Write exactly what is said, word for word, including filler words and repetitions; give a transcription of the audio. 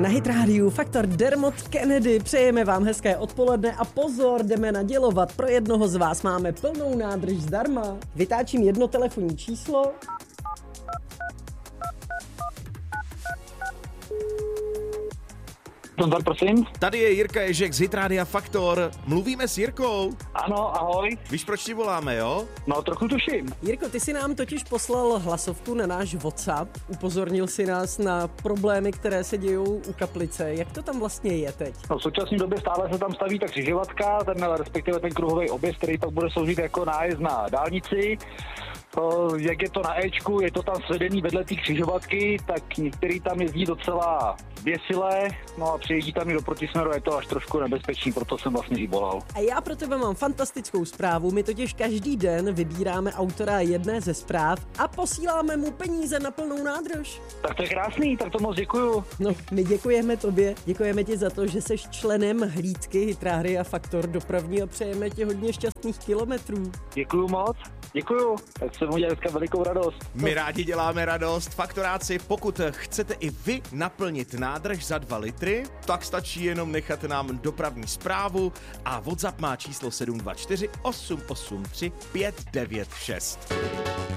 Na Hit Radio Faktor Dermot Kennedy. Přejeme vám hezké odpoledne a pozor, jdeme nadělovat. Pro jednoho z vás máme plnou nádrž zdarma. Vytáčím jedno telefonní číslo. Zdar, prosím. Tady je Jirka Ježek z Hit Rádia Faktor. Mluvíme s Jirkou. Ano, ahoj. Víš, proč ti voláme, jo? No, trochu tuším. Jirko, ty si nám totiž poslal hlasovku na náš WhatsApp. Upozornil si nás na problémy, které se dějou u Kaplice. Jak to tam vlastně je teď? No, v současné době stále se tam staví ta křižovatka, ten, respektive ten kruhový objezd, který pak bude sloužit jako nájezd na dálnici. To, jak je to na Ečku, je to tam svedený vedle té křižovatky, tak některý tam jezdí docela věsile, no a přijedí tam i do protisměru, je to až trošku nebezpečný, proto jsem vlastně i volal. A já pro tebe mám fantastickou zprávu, my totiž každý den vybíráme autora jedné ze zpráv a posíláme mu peníze na plnou nádrž. Tak to je krásný, tak to moc děkuju. No, my děkujeme tobě, děkujeme ti za to, že jsi členem hlídky Hit Rádia Faktor dopravní a přejeme ti hodně šťastných kilometrů. Děkuju moc, děkuju, tak jsem udělal dneska velikou radost. My rádi děláme radost. Faktoráci, pokud chcete i vy naplnit nádrž za dva litry, tak stačí jenom nechat nám dopravní zprávu a WhatsApp má číslo sedm dva čtyři osm osm tři pět devět šest.